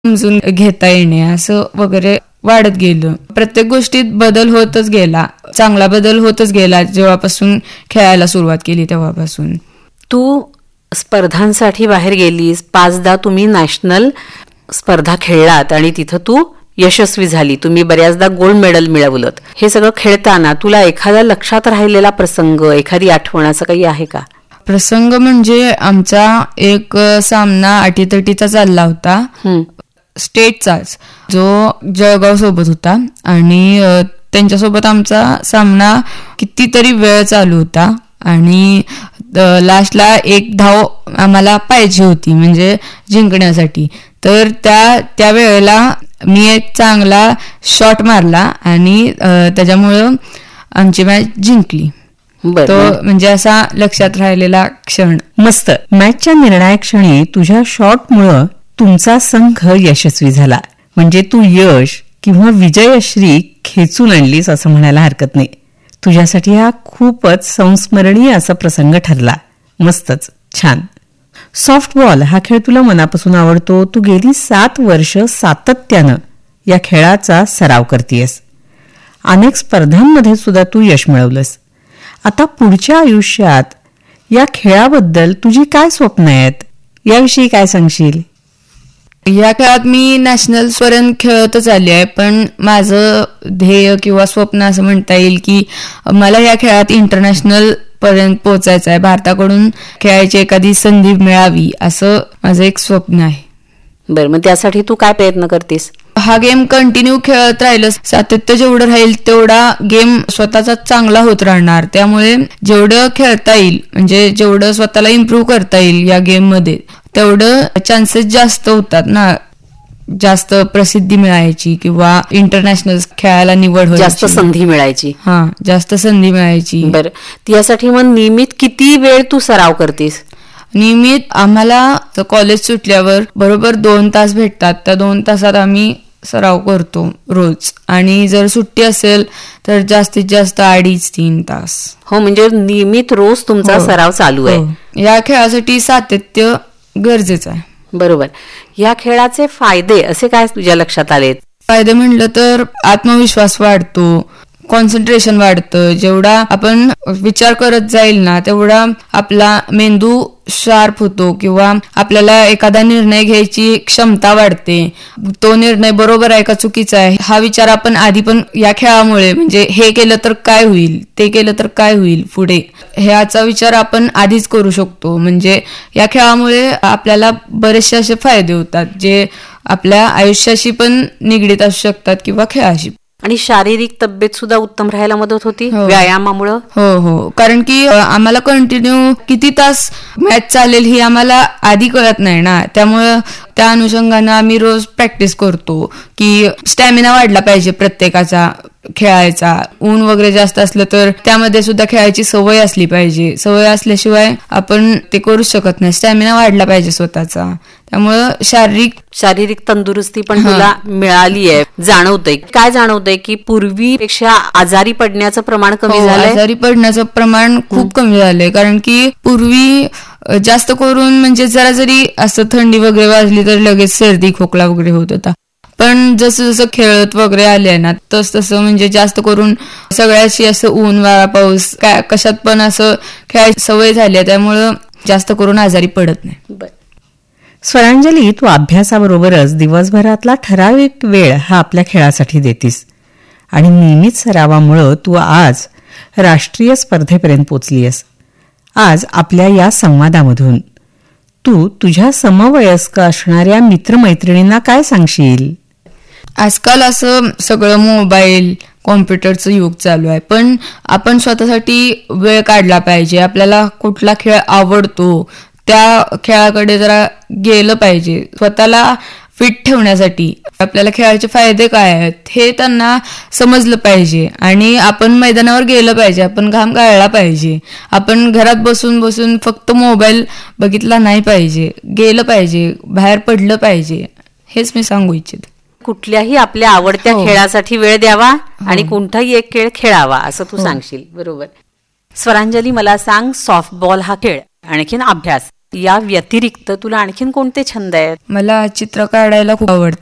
समजून घेता येणे असं वगैरे वाढत गेलं. प्रत्येक गोष्टीत बदल होतच गेला, चांगला बदल होतच गेला जेव्हापासून खेळायला सुरुवात केली तेव्हापासून. तू स्पर्धांसाठी बाहेर गेलीस, 5दा तुम्ही नॅशनल स्पर्धा खेळलात आणि तिथं तू यशस्वी झाली. तुम्ही बऱ्याचदा गोल्ड मेडल मिळवलं. हे सगळं खेळताना तुला एखादा लक्षात राहिलेला प्रसंग, एखादी आठवण असं काही आहे का? प्रसंग म्हणजे आमचा एक सामना अटीतटीचा चालला होता, स्टेटचाच, जो जळगाव सोबत होता आणि त्यांच्यासोबत आमचा सामना कितीतरी वेळ चालू होता आणि लास्टला एक धाव आम्हाला पाहिजे होती म्हणजे जिंकण्यासाठी. तर त्या वेळेला मी एक चांगला शॉट मारला आणि त्याच्यामुळं आमची मॅच जिंकली. तो म्हणजे असा लक्षात राहिलेला क्षण. मस्त. मॅचच्या निर्णायक क्षणी तुझ्या शॉटमुळं तुमचा संघ यशस्वी झाला, म्हणजे तू यश किंवा विजयश्री खेचून आणलीस असं म्हणायला हरकत नाही. तुझ्यासाठी हा खूपच संस्मरणीय असा प्रसंग ठरला. मस्तच, छान. सॉफ्टबॉल हा खेळ तुला मनापासून आवडतो. तू गेली 7 वर्ष सातत्यानं या खेळाचा सराव करतेयस. अनेक स्पर्धांमध्ये सुद्धा तू यश मिळवलंस. आता पुढच्या आयुष्यात या खेळाबद्दल तुझी काय स्वप्न आहेत, याविषयी काय सांगशील? या खेळात मी नॅशनल्स पर्यंत खेळतच आली आहे, पण माझं ध्येय किंवा स्वप्न असं म्हणता येईल की मला या खेळात इंटरनॅशनल पर्यंत पोहोचायचं आहे. भारताकडून खेळायची एखादी संधी मिळावी असं माझं एक स्वप्न आहे. बरं, मग त्यासाठी तू काय प्रयत्न करतेस? हा गेम कंटिन्यू खेळत राहिलं, सातत्य जेवढं राहील तेवढा गेम स्वतःचा चांगला होत राहणार. त्यामुळे जेवढं खेळता येईल, म्हणजे जेवढं स्वतःला इम्प्रूव्ह करता येईल या गेम मध्ये, तेवढं चान्सेस जास्त होतात ना, जास्त प्रसिद्धी मिळायची किंवा इंटरनॅशनल खेळायला निवड व्हायची, जास्त संधी मिळायची. जास्त संधी मिळायची. बरं, त्यासाठी मग नियमित किती वेळ तू सराव करतेस? नियमित आम्हाला कॉलेज सुटल्यावर बरोबर 2 तास भेटतात. त्या 2 तासात आम्ही सराव करतो रोज, आणि जर सुट्टी असेल तर जास्तीत जास्त 2.5-3 तास. हो, म्हणजे नियमित रोज तुमचा सराव चालू आहे. या खेळासाठी सातत्य गरजेचं आहे. बरोबर. या खेळाचे फायदे असे काय तुझ्या लक्षात आलेत? फायदे म्हणलं तर आत्मविश्वास वाढतो, कॉन्सन्ट्रेशन वाढतं. जेवढा आपण विचार करत जाईल ना तेवढा आपला मेंदू शार्प होतो किंवा आपल्याला एखादा निर्णय घ्यायची क्षमता वाढते. तो निर्णय बरोबर आहे का चुकीचा आहे हा विचार आपण आधी पण या खेळामुळे, म्हणजे हे केलं तर काय होईल, ते केलं तर काय होईल पुढे, ह्याचा विचार आपण आधीच करू शकतो. म्हणजे या खेळामुळे आपल्याला बरेचसे असे फायदे होतात जे आपल्या आयुष्याशी पण निगडीत असू शकतात किंवा खेळाशी. आणि शारीरिक तब्येत सुद्धा उत्तम राहायला मदत होती व्यायामामुळं. हो, कारण की आम्हाला कंटिन्यू किती तास मॅच चालेल ही आम्हाला आधी कळत नाही ना, त्यामुळं त्या अनुषंगानं आम्ही रोज प्रॅक्टिस करतो की स्टॅमिना वाढला पाहिजे प्रत्येकाचा खेळायचा. ऊन वगैरे जास्त असलं तर त्यामध्ये सुद्धा खेळायची सवय असली पाहिजे. सवय असल्याशिवाय आपण ते करू शकत नाही. स्टॅमिना वाढला पाहिजे स्वतःचा. त्यामुळं शारीरिक तंदुरुस्ती पण तुला मिळाली आहे. जाणवतंय काय? जाणवतंय की पूर्वीपेक्षा आजारी पडण्याचं प्रमाण कमी झालंय? आजारी पडण्याचं प्रमाण खूप कमी झालंय. कारण की पूर्वी जास्त करून म्हणजे जरा जरी असं थंडी वगैरे वाजली तर लगेच सर्दी खोकला वगैरे होत होता. पण जसं जसं खेळत वगैरे आले ना तसं म्हणजे जास्त करून सगळ्याशी असं ऊन वारा पाऊस काय कशात पण असं खेळायची सवय झाली आहे, त्यामुळं जास्त करून आजारी पडत नाही. स्वरांजली, तू अभ्यासाबरोबरच दिवसभरातला ठराविक वेळ हा आपल्या खेळासाठी देतीस आणि नियमित सरावामुळं तू आज राष्ट्रीय स्पर्धेपर्यंत पोचलीयस. आज आपल्या या संवादामधून तू तुझ्या समवयस्क असणाऱ्या मित्रमैत्रिणींना काय सांगशील? आजकाल असं सगळं मोबाईल कॉम्प्युटरचं युग चालू आहे, पण आपण स्वतःसाठी वेळ काढला पाहिजे. आपल्याला कुठला खेळ आवडतो त्या खेळाकडे जरा गेलं पाहिजे. स्वतःला फिट ठेवण्यासाठी आपल्याला खेळाचे फायदे काय आहेत हे त्यांना समजलं पाहिजे आणि आपण मैदानावर गेलं पाहिजे. आपण घाम गाळला पाहिजे. आपण घरात बसून बसून फक्त मोबाईल बघितला नाही पाहिजे. गेलं पाहिजे, बाहेर पडलं पाहिजे, हेच मी सांगू इच्छिते. कुठल्याही आपल्या आवडत्या खेळासाठी वेळ द्यावा आणि कोणताही एक खेळ खेळावा असं तू सांगशील. बरोबर. स्वरांजली, मला सांग, सॉफ्टबॉल हा खेळ आणखीन अभ्यास या व्यतिरिक्त तुला आणखीन कोणते छंद आहेत? मला चित्र काढायला खूप आवडतं.